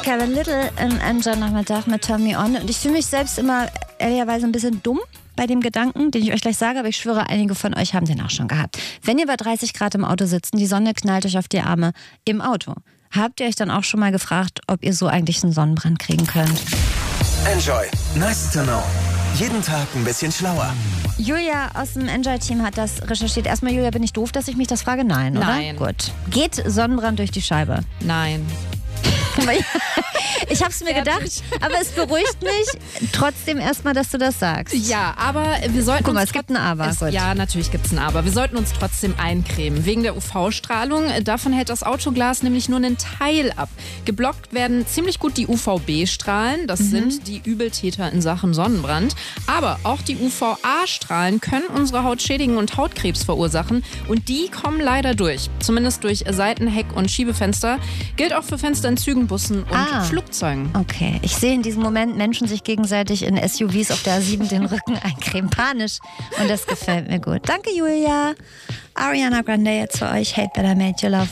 Kevin Little im Enjoy-Nachmittag mit Turn Me On. Und ich fühle mich selbst immer ehrlicherweise ein bisschen dumm bei dem Gedanken, den ich euch gleich sage, aber ich schwöre, einige von euch haben den auch schon gehabt. Wenn ihr bei 30 Grad im Auto sitzt und die Sonne knallt euch auf die Arme im Auto, habt ihr euch dann auch schon mal gefragt, ob ihr so eigentlich einen Sonnenbrand kriegen könnt? Enjoy. Nice to know. Jeden Tag ein bisschen schlauer. Julia aus dem Enjoy-Team hat das recherchiert. Erstmal, Julia, bin ich doof, dass ich mich das frage? Nein, oder? Nein. Gut. Geht Sonnenbrand durch die Scheibe? Nein. Ich hab's mir gedacht, aber es beruhigt mich trotzdem erstmal, dass du das sagst. Ja, aber wir sollten Guck mal, uns es gibt ein Aber. Gut. Ja, natürlich gibt es ein Aber. Wir sollten uns trotzdem eincremen. Wegen der UV-Strahlung. Davon hält das Autoglas nämlich nur einen Teil ab. Geblockt werden ziemlich gut die UVB-Strahlen. Das sind die Übeltäter in Sachen Sonnenbrand. Aber auch die UVA-Strahlen können unsere Haut schädigen und Hautkrebs verursachen. Und die kommen leider durch. Zumindest durch Seiten-, Heck- und Schiebefenster. Gilt auch für Fenster in Zügen, Bussen und Flugzeugen. Okay, ich sehe in diesem Moment Menschen sich gegenseitig in SUVs auf der A7 den Rücken eincremen. Panisch. Und das gefällt mir gut. Danke, Julia. Ariana Grande jetzt für euch. Hate That I Made You Love.